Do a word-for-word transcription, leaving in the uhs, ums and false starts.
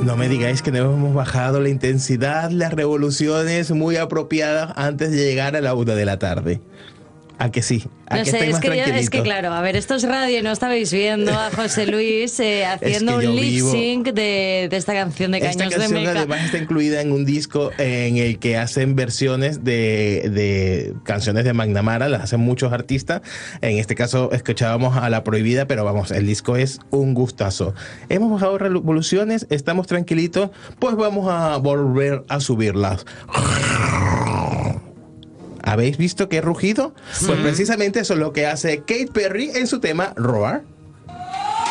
No me digáis que no hemos bajado la intensidad, las revoluciones muy apropiadas antes de llegar a la una de la tarde. ¿A que sí? ¿A No que sé, estáis es más que, yo- es tranquilitos? que claro, a ver, esto es radio y no estabais viendo a José Luis eh, haciendo yo un lip vivo- sync de, de esta canción de Esta Caños de canción Meca. además está incluida en un disco en el que hacen versiones de, de canciones de McNamara, las hacen muchos artistas. En este caso escuchábamos a La Prohibida, pero vamos, el disco es un gustazo. Hemos bajado revoluciones, estamos tranquilitos, pues vamos a volver a subirlas. ¿Habéis visto qué rugido? Pues precisamente eso es lo que hace Katy Perry en su tema Roar.